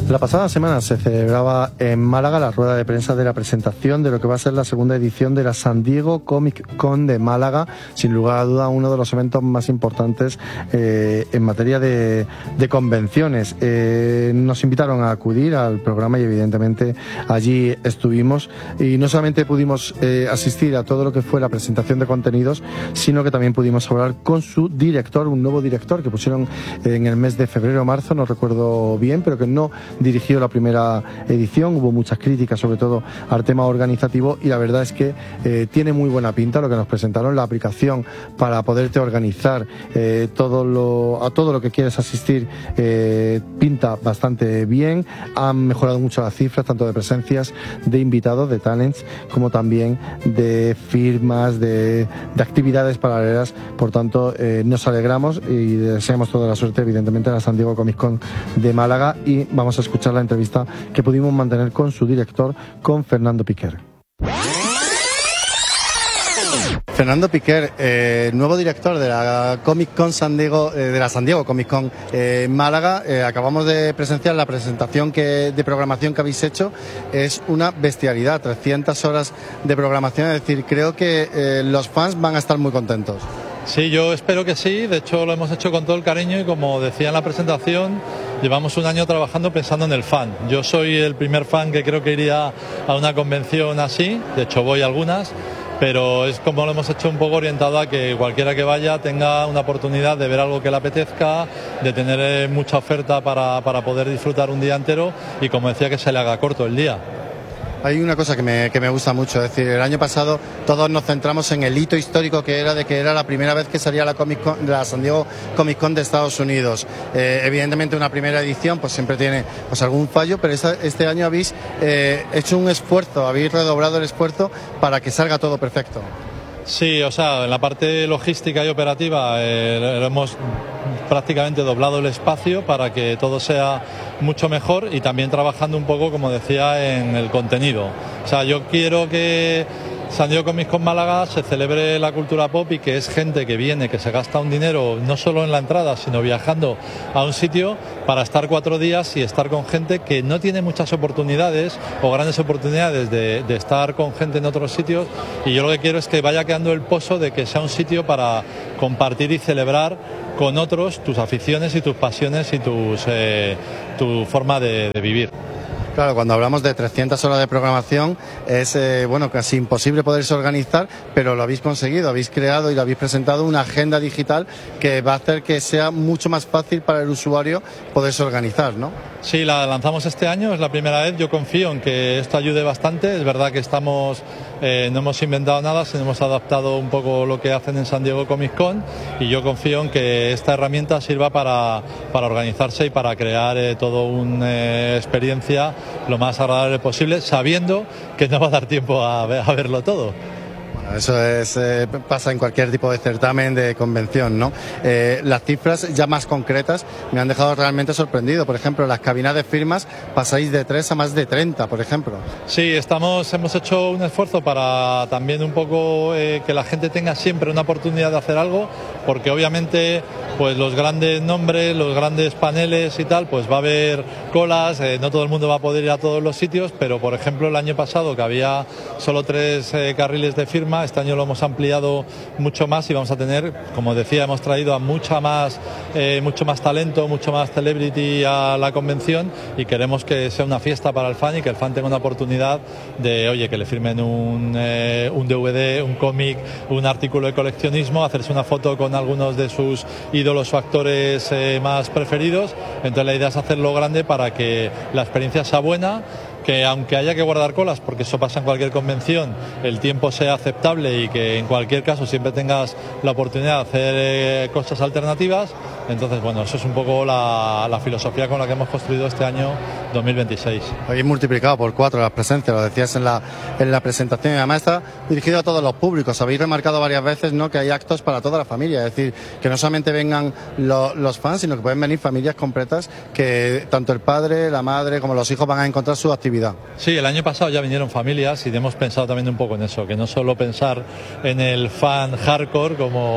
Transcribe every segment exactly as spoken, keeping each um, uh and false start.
La pasada semana se celebraba en Málaga la rueda de prensa de la presentación de lo que va a ser la segunda edición de la San Diego Comic Con de Málaga, sin lugar a duda uno de los eventos más importantes eh, en materia de, de convenciones. Eh, nos invitaron a acudir al programa y evidentemente allí estuvimos y no solamente pudimos eh, asistir a todo lo que fue la presentación de contenidos, sino que también pudimos hablar con su director, un nuevo director que pusieron en el mes de febrero o marzo, no recuerdo bien, pero que no dirigió la primera edición. Hubo muchas críticas, sobre todo al tema organizativo, y la verdad es que eh, tiene muy buena pinta lo que nos presentaron. La aplicación para poderte organizar eh, todo lo, a todo lo que quieres asistir eh, pinta bastante bien. Han mejorado mucho las cifras, tanto de presencias de invitados, de talents, como también de firmas, de, de actividades paralelas. Por tanto, eh, nos alegramos y deseamos toda la suerte, evidentemente, a la San Diego Comic Con de Málaga, y vamos a escuchar la entrevista que pudimos mantener con su director, con Fernando Piquer. Fernando Piquer, eh, nuevo director de la Comic Con San Diego, eh, de la San Diego Comic Con eh, en Málaga. Eh, acabamos de presenciar la presentación que, de programación que habéis hecho. Es una bestialidad, trescientas horas de programación, es decir, creo que eh, los fans van a estar muy contentos. Sí, yo espero que sí. De hecho, lo hemos hecho con todo el cariño y, como decía en la presentación, llevamos un año trabajando pensando en el fan. Yo soy el primer fan que creo que iría a una convención así. De hecho, voy a algunas, pero es como lo hemos hecho un poco orientado a que cualquiera que vaya tenga una oportunidad de ver algo que le apetezca, de tener mucha oferta para, para poder disfrutar un día entero y, como decía, que se le haga corto el día. Hay una cosa que me, que me gusta mucho, es decir, el año pasado todos nos centramos en el hito histórico que era de que era la primera vez que salía la, Comic Con, la San Diego Comic Con de Estados Unidos. Eh, evidentemente una primera edición pues siempre tiene pues algún fallo, pero esta, este año habéis eh, hecho un esfuerzo, habéis redoblado el esfuerzo para que salga todo perfecto. Sí, o sea, en la parte logística y operativa eh, hemos prácticamente doblado el espacio para que todo sea mucho mejor, y también trabajando un poco, como decía, en el contenido. O sea, yo quiero que San Diego Comic Con Málaga se celebre la cultura pop y que es gente que viene, que se gasta un dinero no solo en la entrada, sino viajando a un sitio para estar cuatro días y estar con gente que no tiene muchas oportunidades o grandes oportunidades de, de estar con gente en otros sitios. Y yo lo que quiero es que vaya quedando el pozo de que sea un sitio para compartir y celebrar con otros tus aficiones y tus pasiones y tus, eh, tu forma de, de vivir. Claro, cuando hablamos de trescientas horas de programación es eh, bueno, casi imposible poderse organizar, pero lo habéis conseguido, habéis creado y lo habéis presentado una agenda digital que va a hacer que sea mucho más fácil para el usuario poderse organizar, ¿no? Sí, la lanzamos este año, es la primera vez. Yo confío en que esto ayude bastante. Es verdad que estamos, eh, no hemos inventado nada, sino hemos adaptado un poco lo que hacen en San Diego Comic Con, y yo confío en que esta herramienta sirva para, para organizarse y para crear eh, toda una eh, experiencia lo más agradable posible, sabiendo que no va a dar tiempo a, ver, a verlo todo. Eso es, eh, pasa en cualquier tipo de certamen, de convención, ¿no? Eh, las cifras ya más concretas me han dejado realmente sorprendido. Por ejemplo, las cabinas de firmas pasáis de tres a más de treinta, por ejemplo. Sí, estamos, hemos hecho un esfuerzo para también un poco eh, que la gente tenga siempre una oportunidad de hacer algo, porque obviamente pues los grandes nombres, los grandes paneles y tal, pues va a haber colas, eh, no todo el mundo va a poder ir a todos los sitios, pero por ejemplo el año pasado, que había solo tres eh, carriles de firma, este año lo hemos ampliado mucho más y vamos a tener, como decía, hemos traído a mucha más, eh, mucho más talento, mucho más celebrity a la convención, y queremos que sea una fiesta para el fan y que el fan tenga una oportunidad de, oye, que le firmen un, eh, un D V D, un cómic, un artículo de coleccionismo, hacerse una foto con algunos de sus ídolos o actores eh, más preferidos. Entonces la idea es hacerlo grande para que la experiencia sea buena, que aunque haya que guardar colas, porque eso pasa en cualquier convención, el tiempo sea aceptable y que en cualquier caso siempre tengas la oportunidad de hacer eh, cosas alternativas. Entonces, bueno, eso es un poco la, la filosofía con la que hemos construido este año dos mil veintiséis. Habéis multiplicado por cuatro las presencias, lo decías en la, en la presentación, y además está dirigido a todos los públicos. Habéis remarcado varias veces, ¿no?, que hay actos para toda la familia, es decir, que no solamente vengan lo, los fans, sino que pueden venir familias completas, que tanto el padre, la madre como los hijos van a encontrar su actividad. Sí, el año pasado ya vinieron familias y hemos pensado también un poco en eso, que no solo pensar en el fan hardcore como,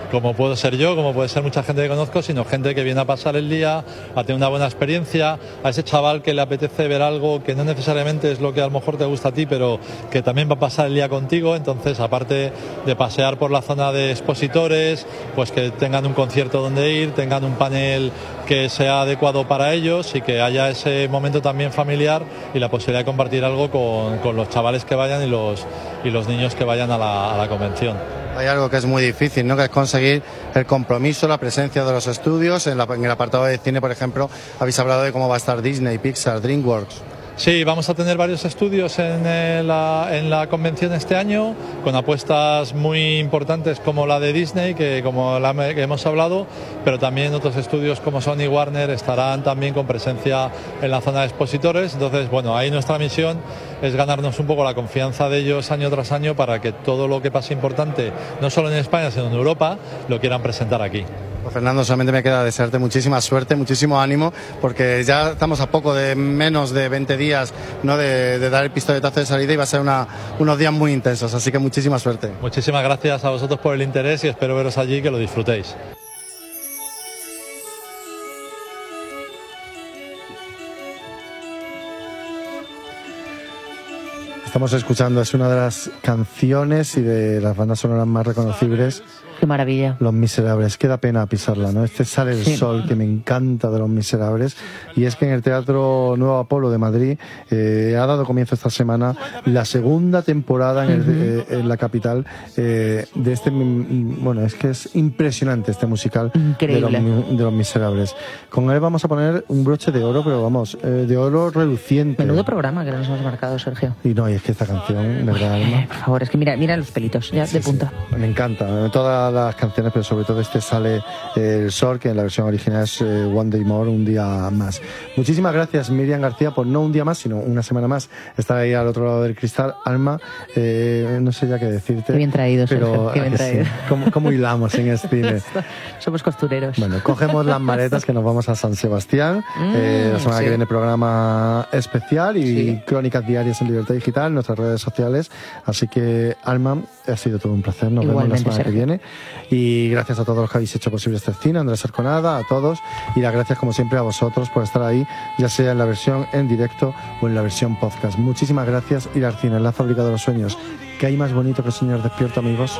como puedo ser yo, como puede ser mucha gente que conozco, sino gente que viene a pasar el día, a tener una buena experiencia, a ese chaval que le apetece ver algo que no necesariamente es lo que a lo mejor te gusta a ti, pero que también va a pasar el día contigo. Entonces, aparte de pasear por la zona de expositores, pues que tengan un concierto donde ir, tengan un panel que sea adecuado para ellos y que haya ese momento también familiar y la posibilidad de compartir algo con, con los chavales que vayan y los, y los niños que vayan a la, a la convención. Hay algo que es muy difícil, ¿no? Que es conseguir el compromiso, la presencia de los estudios. En, la, en el apartado de cine, por ejemplo, habéis hablado de cómo va a estar Disney, Pixar, DreamWorks. Sí, vamos a tener varios estudios en, eh, la, en la convención este año, con apuestas muy importantes como la de Disney, que como la que hemos hablado, pero también otros estudios como Sony y Warner estarán también con presencia en la zona de expositores. Entonces, bueno, ahí nuestra misión es ganarnos un poco la confianza de ellos año tras año para que todo lo que pase importante, no solo en España, sino en Europa, lo quieran presentar aquí. Pues Fernando, solamente me queda desearte muchísima suerte, muchísimo ánimo, porque ya estamos a poco de menos de veinte días, ¿no? de, de dar el pistoletazo de salida y va a ser una, unos días muy intensos, así que muchísima suerte. Muchísimas gracias a vosotros por el interés y espero veros allí y que lo disfrutéis. Estamos escuchando, es una de las canciones y de las bandas sonoras más reconocibles. Qué maravilla. Los Miserables, qué da pena pisarla, ¿no? Este Sale el Sí. Sol, que me encanta de Los Miserables. Y es que en el Teatro Nuevo Apolo de Madrid eh, ha dado comienzo esta semana la segunda temporada en, el, Uh-huh. eh, en la capital eh, de este... mm, Bueno, es que es impresionante este musical de los, Increíble. Mi- de los Miserables. Con él vamos a poner un broche de oro, pero vamos, eh, de oro reluciente. Menudo programa que nos hemos marcado, Sergio. Y no, y es que esta canción, ¿verdad, Alma? Eh, por favor, es que mira, mira los pelitos, ya de punta. Me encanta, todas las canciones, pero sobre todo este Sale eh, el Sol, que en la versión original es eh, One Day More, un día más. Muchísimas gracias, Miriam García, por no un día más, sino una semana más estar ahí al otro lado del cristal. Alma, eh, no sé ya qué decirte. Qué bien traído, pero Sergio, qué ¿a bien que traído. sí? ¿Cómo, cómo hilamos en el cine? Somos costureros. Bueno, cogemos las maletas que nos vamos a San Sebastián. Mm, eh, la semana sí. que viene programa especial y Sí. crónicas diarias en Libertad Digital, en nuestras redes sociales. Así que, Alma, ha sido todo un placer. Nos Igualmente, vemos la semana Sergio. que viene. Y gracias a todos los que habéis hecho posible este cine, Andrés Arconada, a todos. Y las gracias, como siempre, a vosotros por estar ahí, ya sea en la versión en directo o en la versión podcast. Muchísimas gracias. Ir al cine, en la fábrica de los sueños. ¿Qué hay más bonito que soñar despierto, amigos?